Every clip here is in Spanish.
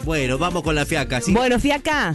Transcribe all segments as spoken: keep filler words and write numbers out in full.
Bueno, vamos con la fiaca, ¿sí? Bueno, fiaca,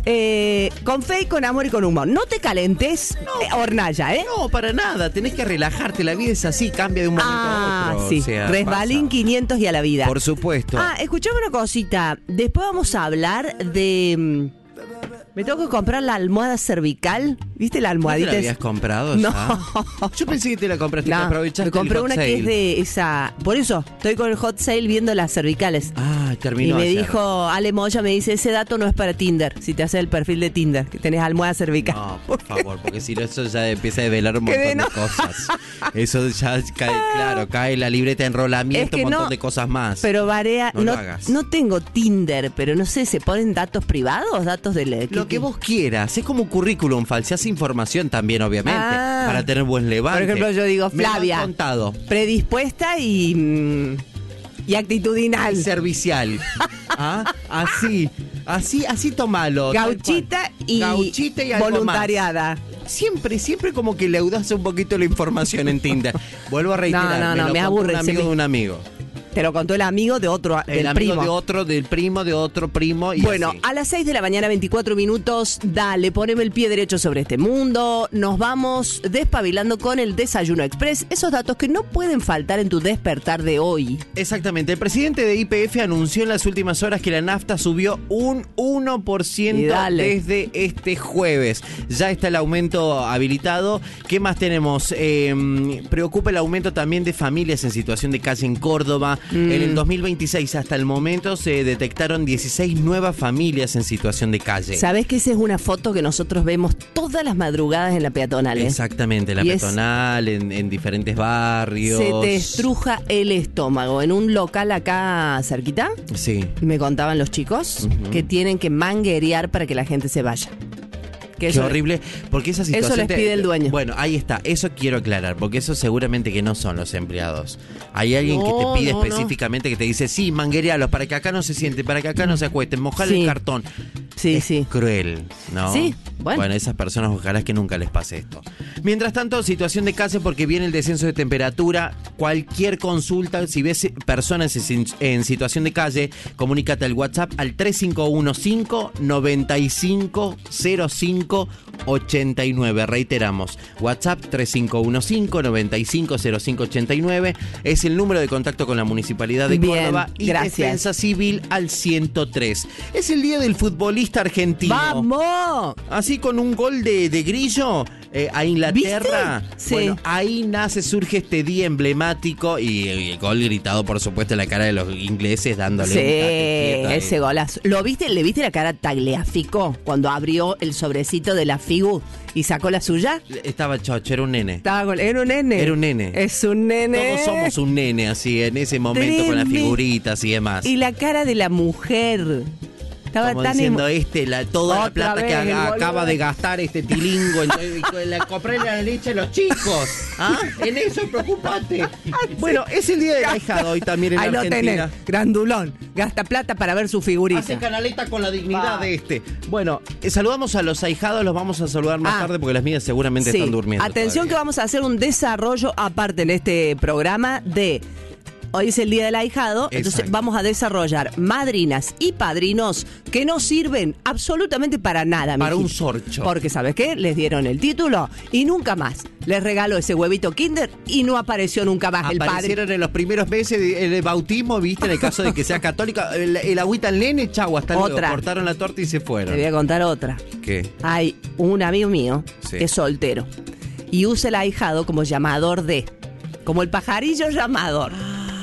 eh, con fe, con amor y con humor. No te calentes, No. eh, hornalla, ¿eh? No, para nada, tenés que relajarte, la vida es así, cambia de un momento Ah, a otro. sí, o sea, resbalín pasa. quinientos y a la vida. Por supuesto. Ah, escuchame una cosita. Después vamos a hablar de... mm, me tengo que comprar la almohada cervical. ¿Viste la ¿No te almohadita? la habías comprado No. ya? Yo pensé que te la compraste, que No, aprovechaste me compré el hot una sale. que es de esa... Por eso, estoy con el hot sale viendo las cervicales. Ah, terminó Y me ayer. dijo, Ale Moya me dice, ese dato no es para Tinder. Si te haces el perfil de Tinder, que tenés almohada cervical. No, por favor, porque si no eso ya empieza a develar un Que montón de no. de cosas. Eso ya cae, claro, cae la libreta de enrolamiento, Es que un montón no, de cosas más. Pero Barea, No no, lo hagas. no tengo Tinder, pero no sé, ¿se ponen datos privados? Datos de la- Lo que vos quieras, es como un currículum, falseás información también, obviamente, Ah. para tener buen levante. Por ejemplo, yo digo, Me lo han Flavia. contado. Predispuesta y, mm, y actitudinal. Servicial. ¿Ah? Así, así, así tomalo. tal Gauchita cual. y, Gauchita y algo más. voluntariada. Siempre, siempre como que leudas un poquito la información en Tinder. Vuelvo a reiterar, No, no, me no, lo me contó aburre, un se amigo me- de un amigo. Te lo contó el amigo de otro, El del amigo primo. de otro, del primo, de otro primo y Bueno, así. a las seis de la mañana, veinticuatro minutos, dale, poneme el pie derecho sobre este mundo. Nos vamos despabilando con el Desayuno Express. Esos datos que no pueden faltar en tu despertar de hoy. Exactamente, el presidente de Y P F anunció en las últimas horas que la nafta subió un uno por Y ciento dale. desde este jueves. Ya está el aumento habilitado. ¿Qué más tenemos? Eh, preocupa el aumento también de familias en situación de calle en Córdoba. Mm. En el dos mil veintiséis hasta el momento se detectaron dieciséis nuevas familias en situación de calle. ¿Sabés que esa es una foto que nosotros vemos todas las madrugadas en la peatonal? ¿eh? Exactamente, la Y es- peatonal, en, en diferentes barrios. Se te estruja el estómago. En un local acá cerquita, Sí. me contaban los chicos Ujú. que tienen que manguerear para que la gente se vaya. Que Qué eso- horrible, porque esa situación... les te- pide el dueño. Bueno, ahí está, eso quiero aclarar, porque eso seguramente que no son los empleados. Hay alguien No, que te pide no, no. específicamente que te dice, sí, manguerealos, para que acá no se siente, para que acá no se acuesten, mojar el Sí. cartón. Sí, Es sí. cruel, ¿no? Sí, bueno. Bueno, esas personas ojalá que nunca les pase esto. Mientras tanto, situación de calle porque viene el descenso de temperatura. Cualquier consulta, si ves personas en, en situación de calle, comunícate al WhatsApp al tres cinco uno cinco, nueve cinco cero cinco, ocho nueve. Reiteramos, WhatsApp tres cinco uno cinco, nueve cinco cero cinco, ocho nueve. Es el número de contacto con la Municipalidad de Bien, Córdoba y gracias. Defensa Civil al ciento tres. Es el día del futbolista argentino. ¡Vamos! Así con un gol de, de Grillo eh, a Inglaterra. ¿Viste? Sí. Bueno, ahí nace, surge este día emblemático y, y el gol gritado, por supuesto, en la cara de los ingleses dándole Sí, un taque quieta, ese eh. golazo. ¿Lo viste? ¿Le viste la cara Tagliafico cuando abrió el sobrecito de la Figu y sacó la suya? Estaba chocho, era un nene. Estaba con- era un nene. Era un nene. Es un nene. Todos somos un nene así, en ese momento, con las Tremendo. figuritas y demás. Y la cara de la mujer. Estaba Como tan diciendo emo- este, la, toda la Otra plata que vez, a- el boludo. acaba de gastar este tilingo, entonces, la compré la leche a los chicos. ¿Ah? En eso preocupate. Bueno, es el día del ahijado hoy también en Ahí lo Argentina. tenés, grandulón. Gasta plata para ver su figurita. Hace canaleta con la dignidad Ah. de este. Bueno, eh, saludamos a los ahijados, los vamos a saludar más Ah. tarde porque las mías seguramente Sí. están durmiendo. Atención que todavía. vamos a hacer un desarrollo aparte en este programa de... Hoy es el día del ahijado, entonces Exacto. vamos a desarrollar madrinas y padrinos que no sirven absolutamente para nada. Para mijito. un sorcho. Porque, ¿sabes qué? Les dieron el título y nunca más. Les regaló ese huevito Kinder y no apareció nunca más el padre. Aparecieron en los primeros meses del bautismo, viste, en el caso de que sea católica, el, el agüita al nene, chau, hasta luego. Otra. Cortaron la torta y se Te fueron. voy a contar otra. ¿Qué? Hay un amigo mío Sí. que es soltero y usa el ahijado como llamador de, como el pajarillo llamador.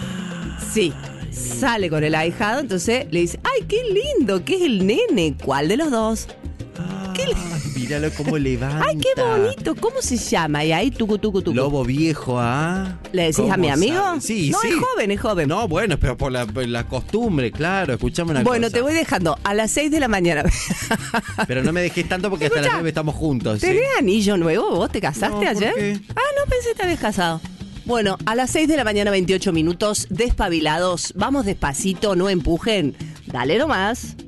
Sí, sale con el ahijado, entonces le dice, ay, qué lindo, ¿qué es el nene? ¿Cuál de los dos? ¿Qué le- Ay, míralo cómo levanta. Ay, qué bonito, ¿cómo se llama? Y ahí tucu, tucu, tucu. Lobo viejo, ¿ah? ¿Le decís a ¿Cómo mi amigo? sabe? Sí, no, sí. es joven, es joven. No, bueno, pero por la, por la costumbre, claro. Escuchame una bueno, cosa. te voy dejando a las seis de la mañana. Pero no me dejes tanto porque hasta Escucha, las nueve estamos juntos. ¿sí? ¿Tenés anillo nuevo? ¿Vos te casaste No, ¿por ayer? qué? Ah, no, pensé que te habías casado. Bueno, a las seis de la mañana, veintiocho minutos, despabilados. Vamos despacito, no empujen. Dale nomás.